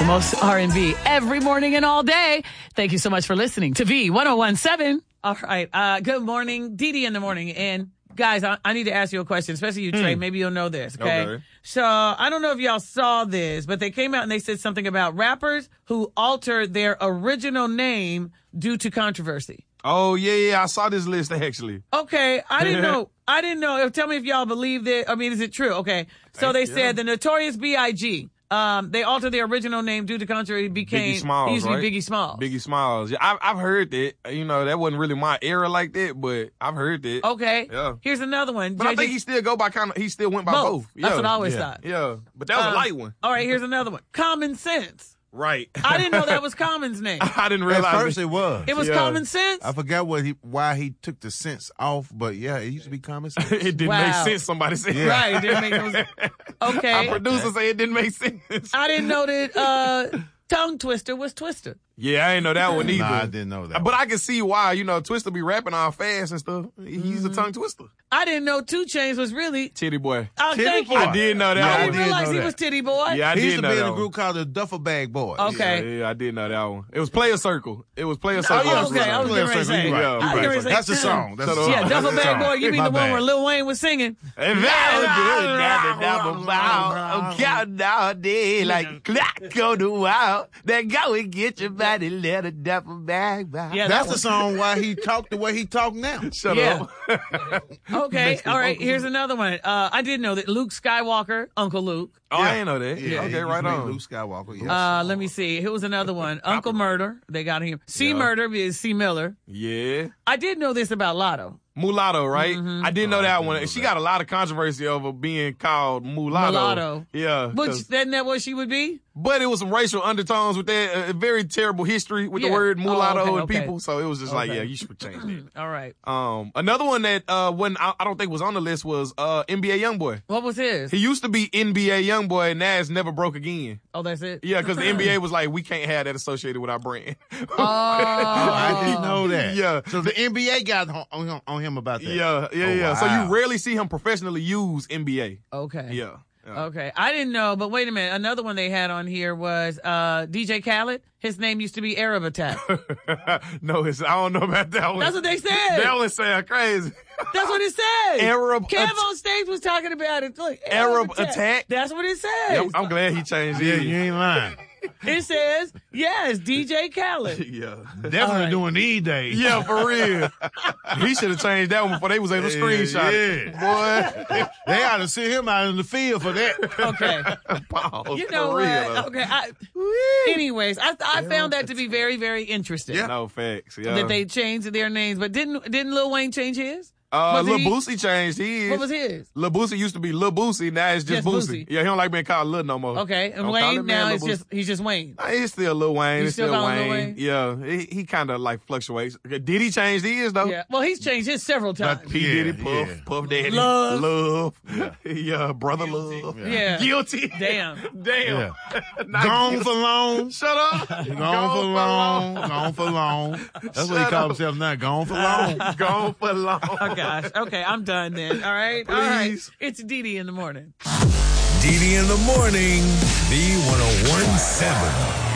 The most R&B every morning and all day. Thank you so much for listening to V1017. All right. Good morning. Dee in the morning. And guys, I need to ask you a question, especially you, Trey. Maybe you'll know this. Okay. So I don't know if y'all saw this, but they came out and they said something about rappers who altered their original name due to controversy. Oh, yeah. I saw this list, actually. Okay. I didn't know. Tell me if y'all believe it. I mean, is it true? Okay. So they said the Notorious B.I.G., they altered their original name due to controversy. Became Biggie Smalls, it used to be right? Biggie Smalls. Biggie Smalls. Yeah, I've heard that. You know, that wasn't really my era like that, but I've heard that. Okay. Yeah. Here's another one. But I think he still went by both. Yeah. That's what I always thought. Yeah. But that was a light one. All right, here's another one. Common Sense. Right. I didn't know that was Common's name. I didn't realize. At first it was. It was Common Sense? I forgot why he took the sense off, but yeah, it used to be Common Sense. It didn't make sense, somebody said. Yeah. Right, it didn't make no sense. Okay. Our producer said it didn't make sense. I didn't know that Tongue Twister was Twister. Yeah, I didn't know that one either. Nah, I didn't know that. But I can see why, you know, Twister be rapping all fast and stuff. He's a tongue twister. I didn't know 2 Chainz was really Titty Boy. Oh, thank you. I did know that I one. didn't realize he was Titty Boy. Yeah, I he did used to know be in that a one. group called the Duffel Bag Boys. Okay. Yeah, I did know that one. It was Player Circle. It was Player Circle. Oh, okay. I was Player getting ready to say. Circle, Yeah, I was getting ready to say. That's the song. That's the Shut song. up. Yeah, Duffel That's the Bag Boy. song. You mean My the one bad. where Lil Wayne was singing? I'm counting all day like clock on the wall. Then go and get your body, let a duffel bag by. Yeah, That's the song why he talked the way he talked now. Shut Yeah. up. Okay, all right, here's another one. I didn't know that Luke Skywalker, Uncle Luke. Oh, I didn't know that. Yeah, Okay, he right used to be on. Luke Skywalker. Yes. Let me see. Here was another one. Uncle Murder. They got him. C Yeah. Murder is C Miller. Yeah. I did know this about Lotto. Mulatto, right? Mm-hmm. I didn't know that one. She got a lot of controversy over being called mulatto. Mulatto. Yeah. Which, 'cause- isn't that what she would be? But it was some racial undertones with that. A very terrible history with the Yeah. word Oh, mulatto and okay. people. So it was just like, Okay. yeah, you should change that. All right. Another one that when I don't think was on the list was NBA YoungBoy. What was his? He used to be NBA YoungBoy, and now it's never broke again. Oh, that's it? Yeah, because the NBA was like, we can't have that associated with our brand. Oh. I didn't know that. Yeah. So the NBA got on him about that. Yeah. Oh, So wow. you rarely see him professionally use NBA. Okay. Yeah. Okay. I didn't know, but wait a minute. Another one they had on here was DJ Khaled. His name used to be Arab Attack. No, I don't know about that one. That's what they said. That one sound crazy. That's what it said. Kev At- on stage was talking about it. Look, Arab Attack? That's what it says. Yeah, I'm glad he changed Yeah, it. you ain't lying. It says, yes, DJ Khaled. Yeah. Definitely right. doing these days. Yeah, for real. He should have changed that one before they was able to screenshot it. Boy. They ought to sit him out in the field for that. Okay. Pause, You know for what? real. Okay. Anyways, I found that to be very, very interesting. Yeah. No facts. Yeah. That they changed their names. But didn't Lil Wayne change his? Lil he- Boosie changed his. What was his? Lil Boosie used to be Lil Boosie, now it's just Just Boosie. Boosie. Yeah, he don't like being called Lil no more. Okay. And Don't call Wayne that man now Lil is Boosie. he's just Wayne. Nah, he's still Lil Wayne. You It's still still call him Lil Wayne. Wayne? Yeah, he kind of like fluctuates. Did he change his though? Yeah. Well, he's changed his several times. P. Diddy, Yeah, Puff, yeah. Puff Daddy, Love. yeah, Brother Love, Yeah. Guilty, Damn. damn, Not Gone guilty. for long. Shut up, Gone for long. Gone for long. That's what he calls himself now. Gone for long. Gone for long. Oh, gosh. Okay, I'm done then. All right? All right. Please. It's Dee in the morning. Dee in the morning, V1017.